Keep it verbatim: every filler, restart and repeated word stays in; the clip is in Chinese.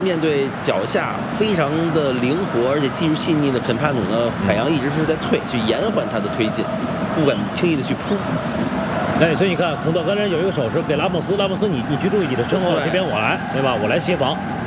面对脚下非常的灵活而且技术细腻的肯帕努呢，海洋一直是在退，去延缓他的推进，不敢轻易的去扑。 哎，所以你看，孔德刚才有一个手势给拉莫斯，拉莫斯你你去注意你的身后，这边我来，对吧？我来协防。